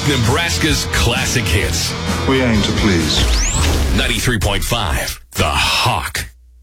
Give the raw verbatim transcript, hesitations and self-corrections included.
Nebraska's classic hits. We aim to please. ninety-three point five, The Hawk.